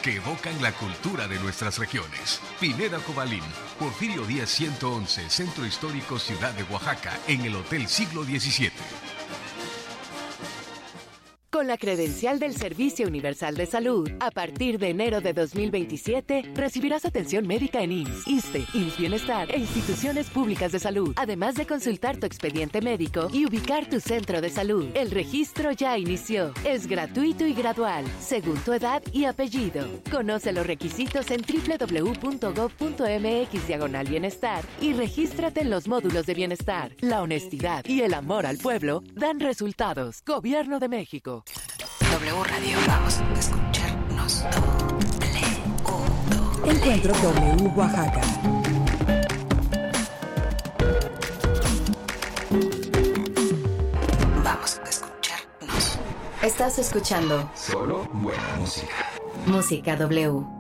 que evocan la cultura de nuestras regiones. Pineda Cobalín, Porfirio Díaz 111, Centro Histórico Ciudad de Oaxaca, en el Hotel Siglo XVII. Con la credencial del Servicio Universal de Salud, a partir de enero de 2027, recibirás atención médica en IMSS, ISSSTE, IMSS Bienestar e instituciones públicas de salud, además de consultar tu expediente médico y ubicar tu centro de salud. El registro ya inició. Es gratuito y gradual, según tu edad y apellido. Conoce los requisitos en www.gov.mx/bienestar y regístrate en los módulos de bienestar. La honestidad y el amor al pueblo dan resultados. Gobierno de México. W Radio, vamos a escucharnos. Encuentro W Oaxaca. Vamos a escucharnos. Estás escuchando solo buena música. Música W.